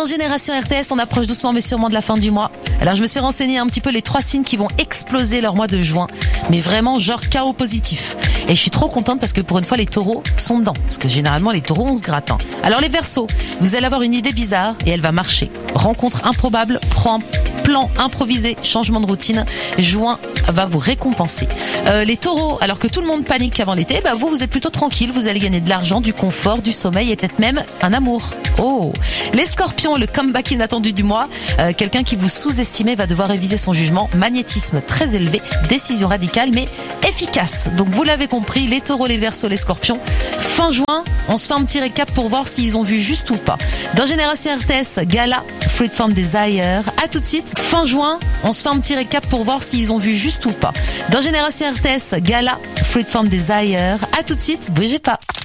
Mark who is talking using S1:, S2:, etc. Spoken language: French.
S1: Dans Génération RTS, on approche doucement mais sûrement de la fin du mois. Alors je me suis renseigné un petit peu les 3 signes qui vont exploser leur mois de juin. Mais vraiment genre chaos positif. Et je suis trop contente parce que pour une fois les taureaux sont dedans. Parce que généralement les taureaux on se gratte. Alors les Verseaux, vous allez avoir une idée bizarre et elle va marcher. Rencontre improbable, plan improvisé, changement de routine. Juin va vous récompenser. Les taureaux, alors que tout le monde panique avant l'été, vous êtes plutôt tranquille. Vous allez gagner de l'argent, du confort, du sommeil et peut-être même un amour. Oh. Les scorpions, le comeback inattendu du mois. Quelqu'un qui vous sous-estimait va devoir réviser son jugement. Magnétisme très élevé, décision radicale mais efficace. Donc vous l'avez compris, les taureaux, les verseaux, les scorpions. Fin juin, on se fait un petit récap pour voir s'ils ont vu juste ou pas. Dans Génération RTS, Gala, Freeform Desire. À tout de suite. Fin juin, on se fait un petit récap pour voir s'ils ont vu juste ou pas. Dans Génération RTS, Gala, Freeform Desire. À tout de suite, bougez pas.